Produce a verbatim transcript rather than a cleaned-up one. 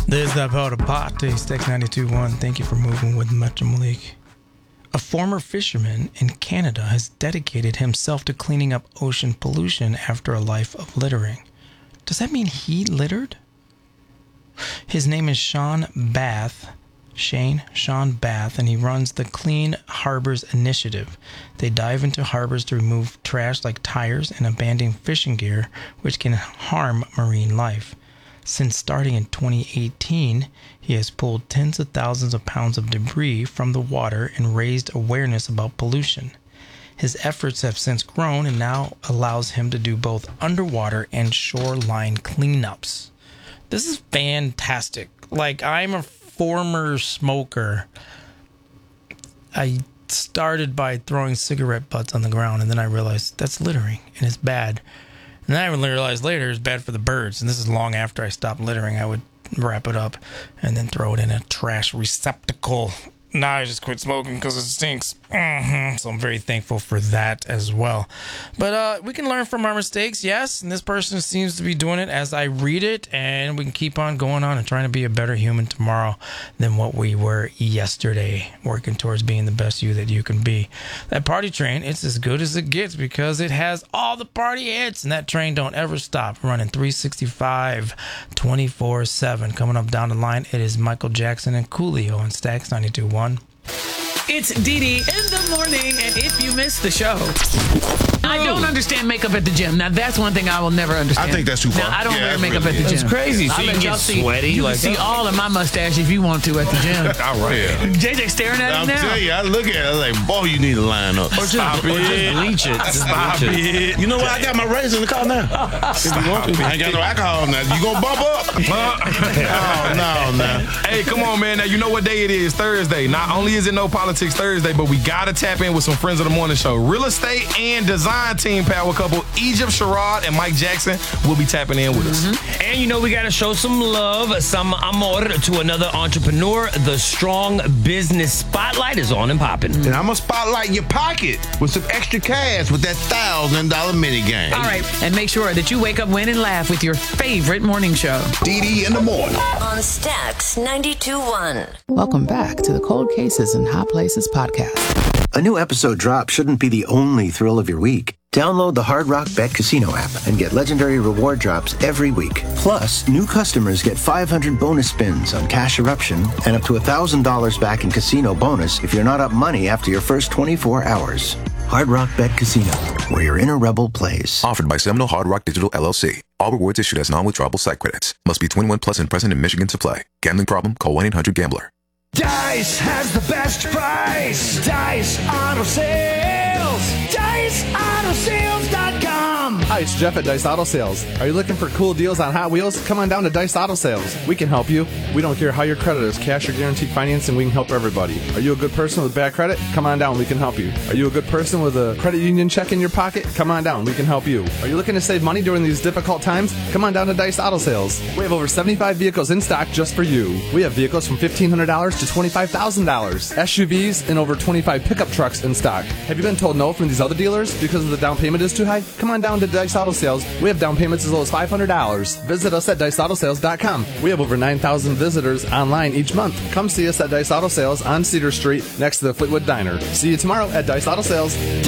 There's that powder party, Stax ninety-two point one. Thank you for moving with Metro Malik. A former fisherman in Canada has dedicated himself to cleaning up ocean pollution after a life of littering. Does that mean he littered? His name is Sean Bath. Shane, Sean Bath, and he runs the Clean Harbors Initiative. They dive into harbors to remove trash like tires and abandoned fishing gear, which can harm marine life. Since starting in twenty eighteen, he has pulled tens of thousands of pounds of debris from the water and raised awareness about pollution. His efforts have since grown and now allows him to do both underwater and shoreline cleanups. This is fantastic. Like, I'm a former smoker. I started by throwing cigarette butts on the ground, and then I realized that's littering, and it's bad. And then I realized later it's bad for the birds. And this is long after I stopped littering. I would wrap it up and then throw it in a trash receptacle. Now I just quit smoking because it stinks. Mm-hmm. So I'm very thankful for that as well. But uh, we can learn from our mistakes, yes. And this person seems to be doing it as I read it. And we can keep on going on and trying to be a better human tomorrow than what we were yesterday. Working towards being the best you that you can be. That party train, it's as good as it gets because it has all the party hits. And that train don't ever stop. Running three sixty-five, twenty-four seven. Coming up down the line, it is Michael Jackson and Coolio on Stax ninety-two point one. It's Dee Dee in the morning, and if you missed the show, I don't understand makeup at the gym. Now, that's one thing I will never understand. I think that's too far. Now, I don't yeah, wear makeup really at the gym. That's crazy. So I'll you let can y'all get see, sweaty. You like can see all of my mustache if you want to at the gym. All right. Yeah. J J staring at I'm him now. telling you, I look at it, I was like, boy, you need to line up. Or just, Stop or it. just bleach it. Just Stop bleach it. You know what? I got my razor in the car now. If you want to. I ain't got no alcohol now. You gonna bump up? Oh, no, no. Hey, come on, man. Now, you know what day it is. Thursday. Not only is it No Politics Thursday, but we got to tap in with some friends of the morning show. Real estate and design team power couple Egypt Sherrod and Mike Jackson will be tapping in with us. Mm-hmm. And you know we got to show some love, some amor to another entrepreneur. The Strong Business Spotlight is on and popping. And I'm going to spotlight your pocket with some extra cash with that one thousand dollars mini game. All right, and make sure that you wake up, win, and laugh with your favorite morning show. Dee Dee in the morning. On Stax ninety-two point one. Welcome back to the Cold Cases and Hot Places podcast. A new episode drop shouldn't be the only thrill of your week. Download the Hard Rock Bet Casino app and get legendary reward drops every week. Plus, new customers get five hundred bonus spins on Cash Eruption and up to one thousand dollars back in casino bonus if you're not up money after your first twenty-four hours. Hard Rock Bet Casino, where your inner rebel plays. Offered by Seminole Hard Rock Digital L L C. All rewards issued as non-withdrawable site credits. Must be twenty-one plus and present in Michigan to play. Gambling problem? Call one eight hundred gambler. Dice has the best price. Dice Auto Sales. Dice Auto Sales dot com. Hi, it's Jeff at Dice Auto Sales. Are you looking for cool deals on Hot Wheels? Come on down to Dice Auto Sales. We can help you. We don't care how your credit is, cash or guaranteed financing, we can help everybody. Are you a good person with bad credit? Come on down, we can help you. Are you a good person with a credit union check in your pocket? Come on down, we can help you. Are you looking to save money during these difficult times? Come on down to Dice Auto Sales. We have over seventy-five vehicles in stock just for you. We have vehicles from fifteen hundred dollars to twenty-five thousand dollars, S U Vs, and over twenty-five pickup trucks in stock. Have you been told no from these other dealers because the down payment is too high? Come on down to Dice Auto Sales. We have down payments as low as five hundred dollars. Visit us at Dice Auto Sales dot com. We have over nine thousand visitors online each month. Come see us at Dice Auto Sales on Cedar Street next to the Fleetwood Diner. See you tomorrow at Dice Auto Sales.